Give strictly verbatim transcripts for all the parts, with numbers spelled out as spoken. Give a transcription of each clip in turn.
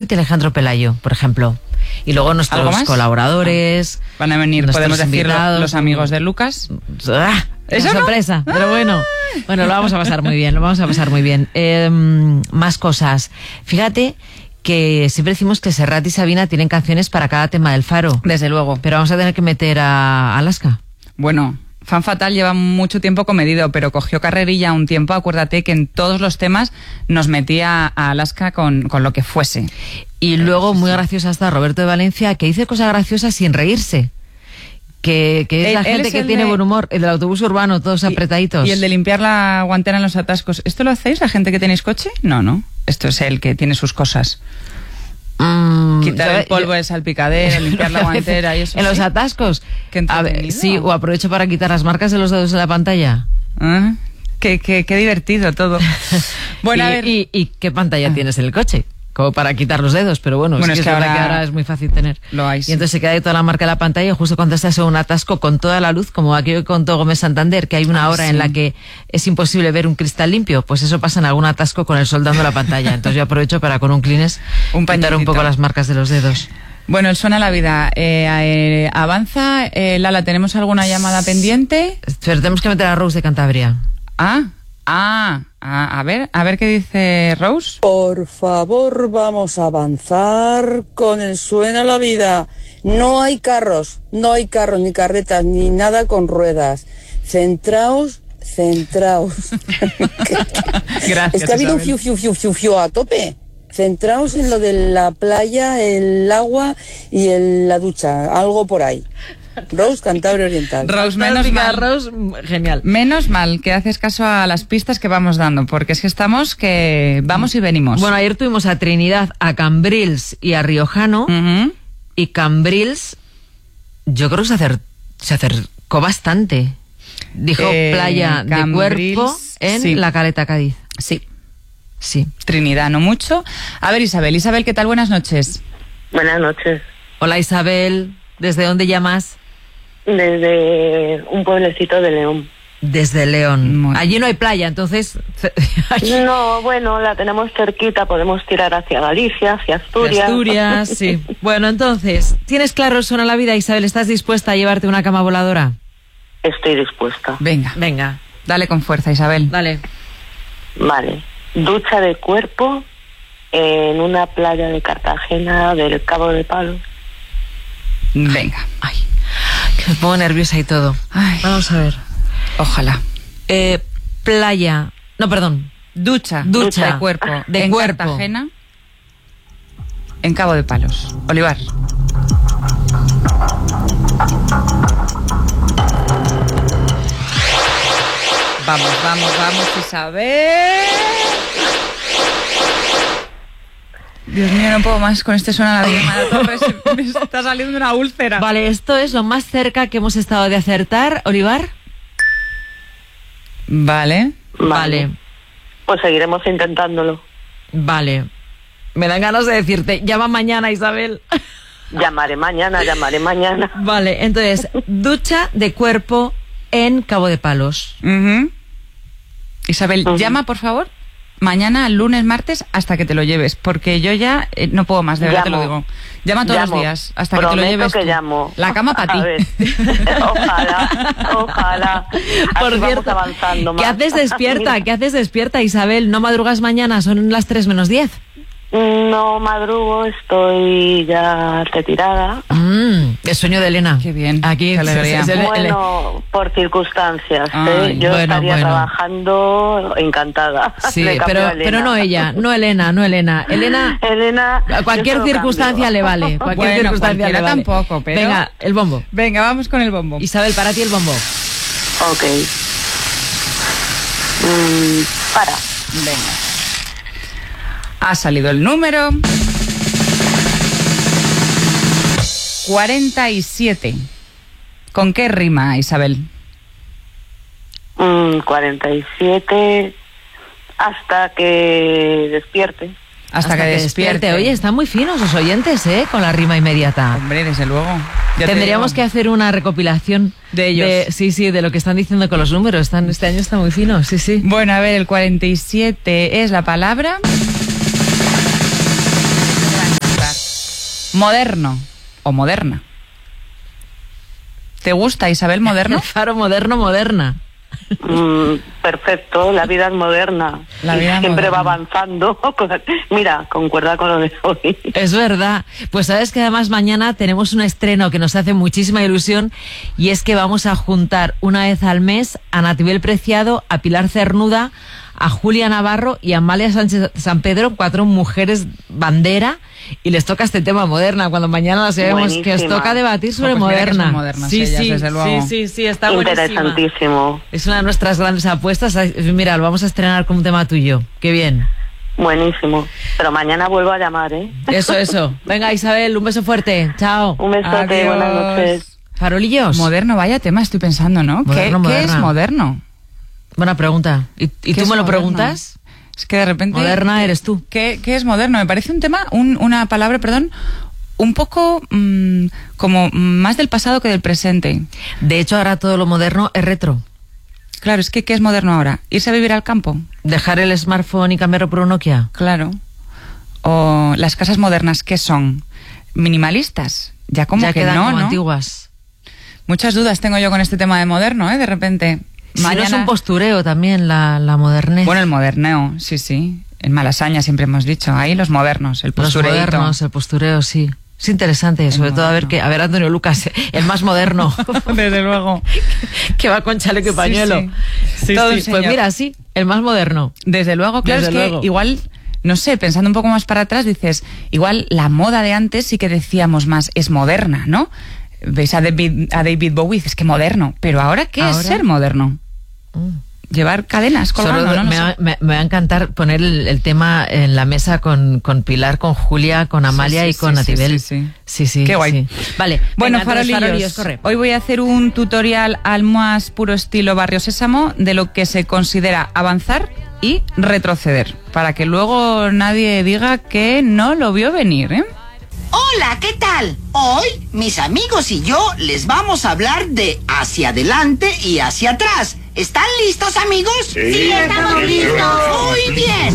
Vicente y Alejandro Pelayo, por ejemplo. Y luego nuestros colaboradores. Van a venir, podemos decirlo, los amigos de Lucas. ¡Ah! Es una sorpresa, no? Pero bueno. Bueno, lo vamos a pasar muy bien, lo vamos a pasar muy bien. Eh, más cosas. Fíjate que siempre decimos que Serrat y Sabina tienen canciones para cada tema del Faro. Desde luego. Pero vamos a tener que meter a Alaska. Bueno, Fan Fatal lleva mucho tiempo comedido, pero cogió carrerilla un tiempo. Acuérdate que en todos los temas nos metía a Alaska con, con lo que fuese. Y luego, muy graciosa está Roberto de Valencia, que dice cosas graciosas sin reírse. Que, que es él, la gente es que tiene de, buen humor, el del autobús urbano, todos y, apretaditos. Y el de limpiar la guantera en los atascos. ¿Esto lo hacéis, la gente que tenéis coche? No, no. Esto es el que tiene sus cosas. Mm, Quitar el polvo del salpicadero, limpiar la guantera y eso. En ¿sí? los atascos. A ver, sí, o aprovecho para quitar las marcas de los dedos de la pantalla. Ah, qué, qué, qué divertido todo. Bueno, y, a ver. Y, ¿Y qué pantalla ah. tienes en el coche? Como para quitar los dedos, pero bueno, bueno sí es que que, es ahora que ahora es muy fácil tener. Lo hay, sí. Y entonces se queda ahí toda la marca de la pantalla y justo cuando estás en un atasco con toda la luz, como aquí contó Gómez Santander, que hay una ah, hora sí. en la que es imposible ver un cristal limpio, pues eso pasa en algún atasco con el sol dando la pantalla. Entonces yo aprovecho para con un Kleenex un quitar un poco las marcas de los dedos. Bueno, el Suena la Vida eh, eh, avanza. Eh, Lala, ¿tenemos alguna llamada pendiente? Pero tenemos que meter a Rose de Cantabria. Ah, ah, ah, a ver, a ver qué dice Rose. Por favor, vamos a avanzar con el Suena la Vida. No hay carros, no hay carros, ni carretas, ni nada con ruedas. Centraos, centraos. Gracias. Es que ha habido un fiu, fiu, fiu, fiu, fiu a tope. Centraos en lo de la playa, el agua y el, la ducha, algo por ahí. Rose, Cantabria Oriental. Rose, menos mal. Rose, genial. Menos mal que haces caso a las pistas que vamos dando, porque es que estamos que vamos y venimos. Bueno, ayer tuvimos a Trinidad, a Cambrils y a Riojano, uh-huh. y Cambrils, yo creo que se, acer, se acercó bastante. Dijo eh, playa de Cambrils, cuerpo en sí. La Caleta, Cádiz. Sí. Sí. Trinidad, no mucho. A ver, Isabel. Isabel, ¿qué tal? Buenas noches. Buenas noches. Hola, Isabel. ¿Desde dónde llamas? Desde un pueblecito de León. Desde León. Muy Allí no hay playa, entonces... No, bueno, la tenemos cerquita. Podemos tirar hacia Galicia, hacia Asturias. Asturias, sí. Bueno, entonces, ¿tienes claro el Suena la Vida, Isabel? ¿Estás dispuesta a llevarte una cama voladora? Estoy dispuesta. Venga. Venga. Dale con fuerza, Isabel. Dale. Vale. Ducha de cuerpo en una playa de Cartagena del Cabo de Palos. Venga. Ay, que me pongo nerviosa y todo. Ay. Vamos a ver. Ojalá. Eh, playa. No, perdón. Ducha. Ducha. De cuerpo. De en cuerpo. Cartagena. En Cabo de Palos. Olivar. Vamos, vamos, vamos, Isabel. Dios mío, no puedo más con este Suena la Vida. Me está saliendo una úlcera. Vale, esto es lo más cerca que hemos estado de acertar, Olivar. Vale. Vale. Vale. Pues seguiremos intentándolo. Vale. Me dan ganas de decirte, llama mañana, Isabel. Llamaré mañana, llamaré mañana. Vale, entonces, ducha de cuerpo en Cabo de Palos. Uh-huh. Isabel, uh-huh. llama, por favor, mañana, lunes, martes, hasta que te lo lleves, porque yo ya eh, no puedo más, de verdad te lo digo. Llama todos llamo. los días, hasta Prometo que te lo lleves que tú. Llamo. La cama para ti. Ojalá, ojalá. Por Así cierto, vamos avanzando más. ¿qué haces despierta? ¿Qué haces despierta, Isabel? ¿No madrugas mañana? Son las tres menos diez. No madrugo, estoy ya retirada. Mm, el sueño de Elena. Qué bien. Aquí, qué alegría. Se, se, bueno, por circunstancias. Ay, ¿eh? Yo bueno, estaría bueno. trabajando encantada. Sí, pero, pero no ella, no Elena, no Elena. Elena, Elena a cualquier circunstancia cambio. le vale. Cualquier Bueno, circunstancia le vale. tampoco, pero... Venga, el bombo. Venga, vamos con el bombo. Isabel, para ti el bombo. Ok. Mm, para. Venga. Ha salido el número cuarenta y siete. ¿Con qué rima, Isabel? Mm, cuarenta y siete hasta que despierte. Hasta, Hasta que, que despierte. despierte. Oye, están muy finos los oyentes, ¿eh? Con la rima inmediata. Hombre, desde luego. Ya Tendríamos que hacer una recopilación de ellos. De, sí, sí, de lo que están diciendo con los números. Están, este año está muy fino, sí, sí. Bueno, a ver, el cuarenta y siete es la palabra. Moderno o moderna. ¿Te gusta, Isabel, moderno? Faro moderno, moderna. Mm, perfecto, la vida es moderna. La vida siempre moderna. va avanzando. Mira, concuerda con lo de hoy. Es verdad. Pues sabes que además mañana tenemos un estreno que nos hace muchísima ilusión, y es que vamos a juntar una vez al mes a Natibel Preciado, a Pilar Cernuda, a Julia Navarro y a Amalia Sánchez San Pedro, cuatro mujeres bandera, y les toca este tema moderna, cuando mañana las vemos que os toca debatir sobre pues mira que moderna. son modernas sí, ellas, sí, desde luego. sí, sí, sí, está buenísima. Interesantísimo. Es una de nuestras grandes apuestas. Mira, lo vamos a estrenar con un tema tuyo. Qué bien. Buenísimo. Pero mañana vuelvo a llamar, ¿eh? Eso, eso. Venga, Isabel, un beso fuerte. Chao. Un besote, Adiós. buenas noches. Farolillos. Moderno, vaya tema, estoy pensando, ¿no? Moderno, ¿Qué, ¿qué es moderna. moderno? Buena pregunta. ¿Y, y ¿Qué tú es me lo moderno? preguntas? Es que de repente... Moderna eres tú. ¿Qué, qué es moderno? Me parece un tema, un, una palabra, perdón, un poco mmm, como más del pasado que del presente. De hecho, ahora todo lo moderno es retro. Claro, es que ¿qué es moderno ahora? ¿Irse a vivir al campo? Dejar el smartphone y cambiarlo por un Nokia. Claro. O las casas modernas, ¿qué son? ¿Minimalistas? Ya como ya que quedan no, como ¿no? antiguas. Muchas dudas tengo yo con este tema de moderno, ¿eh? De repente. Si Mañana... no es un postureo también la, la modernez. Bueno, el moderneo, sí, sí. En Malasaña siempre hemos dicho, ahí los modernos, el Los postureito. modernos, el postureo, sí. Es interesante, sobre todo a ver que, a ver Antonio Lucas, el más moderno. Desde luego. Que va con chaleco y Sí, pañuelo. sí. Sí, Todo sí. un Pues señor. mira, sí, el más moderno. Desde luego, claro, Desde es que luego. igual, no sé, pensando un poco más para atrás, dices, igual la moda de antes sí que decíamos más, es moderna, ¿no? Veis a David, a David Bowie, es que moderno. Pero ahora, ¿qué ¿Ahora? es ser moderno? Mm. Llevar cadenas colgando, Solo ¿no? No me, sé. va, me- me va a encantar poner el, el tema en la mesa con, con Pilar, con Julia, con Amalia sí, y con sí, Natibel. sí, sí. sí, sí, Qué guay. sí. Vale, Bueno, venga, entonces, farolillos, farolillos, corre. hoy voy a hacer un tutorial al más puro estilo Barrio Sésamo de lo que se considera avanzar y retroceder, para que luego nadie diga que no lo vio venir, ¿eh? Hola, ¿qué tal? Hoy mis amigos y yo les vamos a hablar de hacia adelante y hacia atrás. ¿Están listos, amigos? Sí, estamos listos. Muy bien.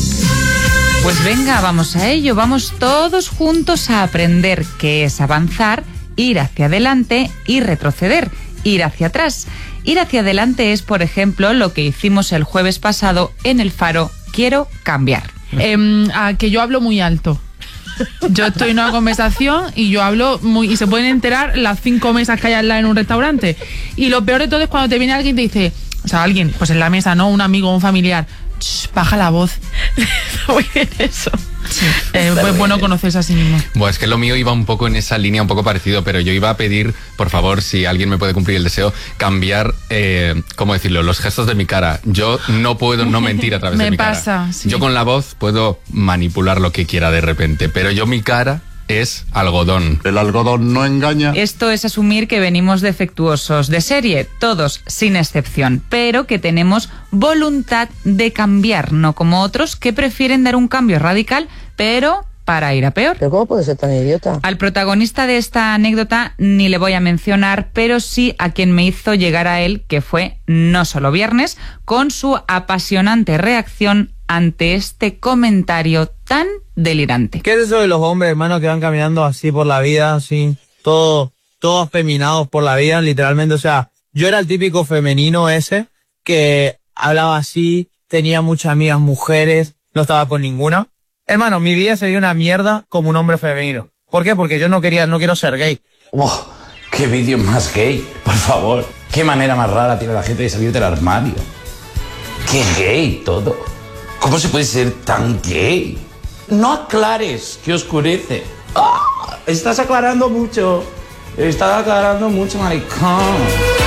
Pues venga, vamos a ello, vamos todos juntos a aprender qué es avanzar, ir hacia adelante y retroceder, ir hacia atrás. Ir hacia adelante es, por ejemplo, lo que hicimos el jueves pasado en el Faro Quiero Cambiar. Eh, a que yo hablo muy alto. Yo estoy en una conversación y yo hablo muy... Y se pueden enterar las cinco mesas que hay al lado en un restaurante. Y lo peor de todo es cuando te viene alguien y te dice... O sea, alguien, pues en la mesa, ¿no? Un amigo, un familiar. Shh, baja la voz. Muy bien eso. Sí. Eh, pues bueno conocerse a sí mismo. Bueno, es que lo mío iba un poco en esa línea, un poco parecido, pero yo iba a pedir, por favor, si alguien me puede cumplir el deseo, cambiar, eh, ¿cómo decirlo?, los gestos de mi cara. Yo no puedo no mentir a través Me de mi pasa, cara. sí. Yo con la voz puedo manipular lo que quiera de repente, pero yo mi cara es algodón. El algodón no engaña. Esto es asumir que venimos defectuosos de serie, todos sin excepción, pero que tenemos voluntad de cambiar, no como otros que prefieren dar un cambio radical, pero para ir a peor. ¿Pero cómo puede ser tan idiota? Al protagonista de esta anécdota ni le voy a mencionar, pero sí a quien me hizo llegar a él, que fue No Solo Viernes, con su apasionante reacción ante este comentario tan delirante. ¿Qué es eso de los hombres, hermano, que van caminando así por la vida, así, todo, todos afeminados por la vida, literalmente? O sea, yo era el típico femenino ese que hablaba así, tenía muchas amigas mujeres, no estaba con ninguna. Hermano, mi vida sería una mierda como un hombre femenino. ¿Por qué? Porque yo no quería, no quiero ser gay. Oh, ¡qué vídeo más gay! Por favor, qué manera más rara tiene la gente de salir del armario. ¡Qué gay todo! ¿Cómo se puede ser tan gay? No aclares, que oscurece. ¡Ah! Estás aclarando mucho. Estás aclarando mucho, maricón.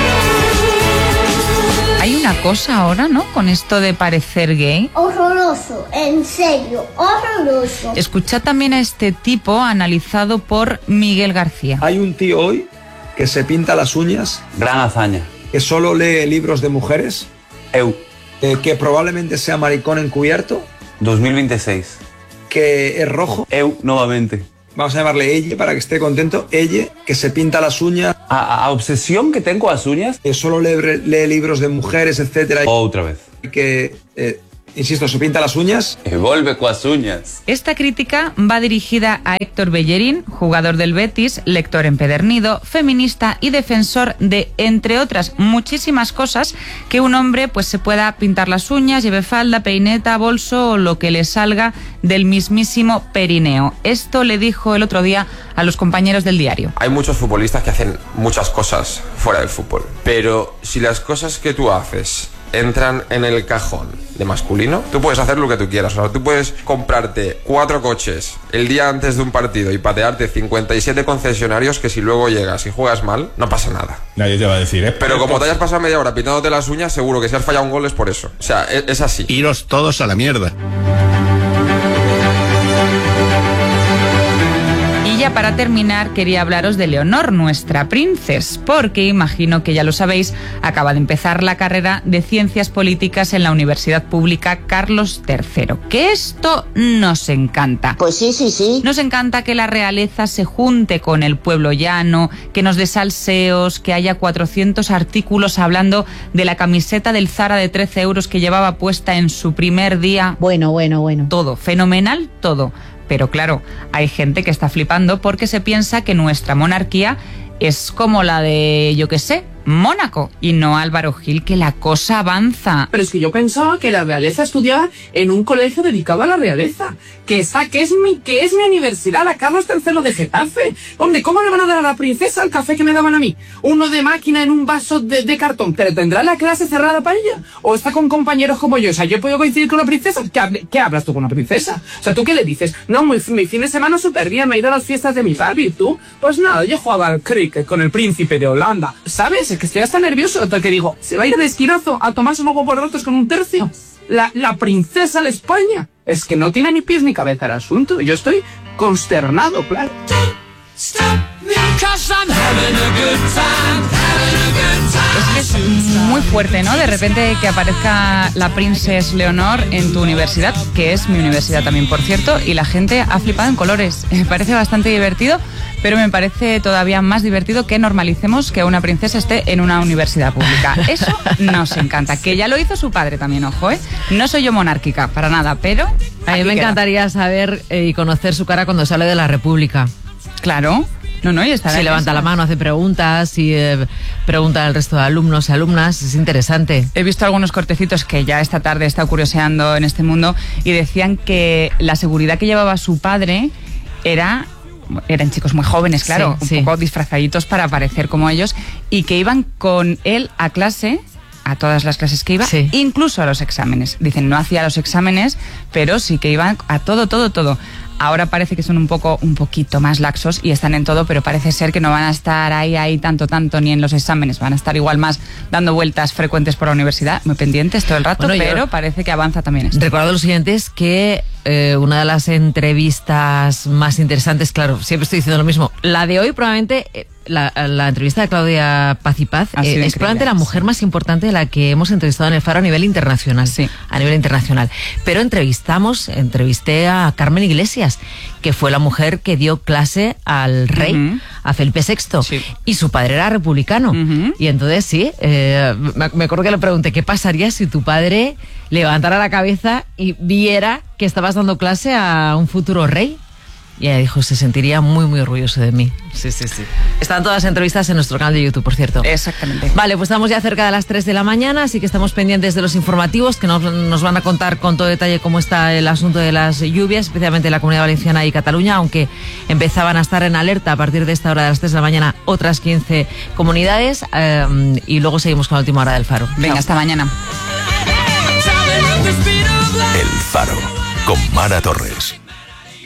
Hay una cosa ahora, ¿no?, con esto de parecer gay. Horroroso, en serio, horroroso. Escuchad también a este tipo analizado por Miguel García. Hay un tío hoy que se pinta las uñas. Gran hazaña. Que solo lee libros de mujeres. Eu. Eh, que probablemente sea maricón encubierto. dos mil veintiséis. Que es rojo. Eu, nuevamente. Vamos a llamarle Elle para que esté contento. Elle, que se pinta las uñas. A, a obsesión que tengo a las uñas. Que solo lee, lee libros de mujeres, etcétera. Otra vez. Y que, eh, insisto, se pinta las uñas. Y vuelve con las uñas. Esta crítica va dirigida a Héctor Bellerín, jugador del Betis, lector empedernido, feminista y defensor de, entre otras muchísimas cosas, que un hombre pues se pueda pintar las uñas, lleve falda, peineta, bolso o lo que le salga del mismísimo perineo. Esto le dijo el otro día a los compañeros del diario. Hay muchos futbolistas que hacen muchas cosas fuera del fútbol, pero si las cosas que tú haces entran en el cajón de masculino, tú puedes hacer lo que tú quieras. O sea, tú puedes comprarte cuatro coches el día antes de un partido y patearte cincuenta y siete concesionarios que si luego llegas y juegas mal, no pasa nada. Nadie te va a decir, ¿eh? Pero como te hayas pasado media hora pintándote las uñas, seguro que si has fallado un gol es por eso. O sea, es, es así. Iros todos a la mierda. Y ya para terminar, quería hablaros de Leonor, nuestra princesa, porque imagino que ya lo sabéis, acaba de empezar la carrera de Ciencias Políticas en la Universidad Pública Carlos tercero. Que esto nos encanta. Pues sí, sí, sí. Nos encanta que la realeza se junte con el pueblo llano, que nos dé salseos, que haya cuatrocientos artículos hablando de la camiseta del Zara de trece euros que llevaba puesta en su primer día. Bueno, bueno, bueno. Todo, fenomenal, todo. Pero claro, hay gente que está flipando porque se piensa que nuestra monarquía es como la de, yo qué sé, Mónaco, y no Álvaro Gil, que la cosa avanza. Pero es que yo pensaba que la realeza estudiaba en un colegio dedicado a la realeza, que esa que es mi que es mi universidad, la Carlos tercero de Getafe. Hombre, ¿cómo le van a dar a la princesa el café que me daban a mí? Uno de máquina en un vaso de, de cartón. ¿Pero tendrá la clase cerrada para ella? ¿O está con compañeros como yo? O sea, ¿yo puedo coincidir con la princesa? ¿Qué, hable, ¿Qué hablas tú con la princesa? O sea, ¿tú qué le dices? No, mi, mi fin de semana súper bien, me he ido a las fiestas de mi Barbie. ¿Tú? Pues nada, yo jugaba al cricket con el príncipe de Holanda. ¿Sabes? Es que estoy hasta nervioso hasta que digo, se va a ir de esquinazo a tomarse luego por ratos con un tercio. La, la princesa de España. Es que no tiene ni pies ni cabeza el asunto. Yo estoy consternado, claro. Es que es muy fuerte, ¿no? De repente que aparezca la princesa Leonor en tu universidad, que es mi universidad también, por cierto, y la gente ha flipado en colores. Me parece bastante divertido, pero me parece todavía más divertido que normalicemos que una princesa esté en una universidad pública. Eso nos encanta, que ya lo hizo su padre también, ojo, ¿eh? No soy yo monárquica, para nada, pero... A mí me queda. encantaría saber eh, y conocer su cara cuando sale de la República. Claro. No, no, y está Se levanta la mano, hace preguntas y eh, pregunta al resto de alumnos y alumnas. Es interesante. He visto algunos cortecitos que ya esta tarde he estado curioseando en este mundo y decían que la seguridad que llevaba su padre era... Eran chicos muy jóvenes, claro, sí, un sí. poco disfrazaditos para parecer como ellos, y que iban con él a clase, a todas las clases que iba, sí. incluso a los exámenes. Dicen, no hacía los exámenes, pero sí que iban a todo, todo, todo. Ahora parece que son un poco, un poquito más laxos y están en todo, pero parece ser que no van a estar ahí, ahí tanto, tanto, ni en los exámenes. Van a estar igual más dando vueltas frecuentes por la universidad, muy pendientes todo el rato, bueno, pero yo, parece que avanza también esto. Recuerdo a los siguientes que eh, una de las entrevistas más interesantes, claro, siempre estoy diciendo lo mismo, la de hoy probablemente... Eh, La, la entrevista de Claudia Paz y Paz eh, es probablemente la mujer más importante de la que hemos entrevistado en el Faro a nivel internacional. Sí. A nivel internacional. Pero entrevistamos, entrevisté a Carmen Iglesias, que fue la mujer que dio clase al rey, uh-huh. a Felipe sexto. Sí. Y su padre era republicano. Uh-huh. Y entonces sí, eh, me, me acuerdo que le pregunté, ¿qué pasaría si tu padre levantara la cabeza y viera que estabas dando clase a un futuro rey? Y ella dijo, se sentiría muy, muy orgulloso de mí. Sí, sí, sí. Están todas las entrevistas en nuestro canal de YouTube, por cierto. Exactamente. Vale, pues estamos ya cerca de las tres de la mañana, así que estamos pendientes de los informativos que nos, nos van a contar con todo detalle cómo está el asunto de las lluvias, especialmente en la Comunidad Valenciana y Cataluña, aunque empezaban a estar en alerta a partir de esta hora de las tres de la mañana otras quince comunidades. Eh, y luego seguimos con la última hora del Faro. Venga, Chao. Hasta mañana. El Faro, con Mara Torres.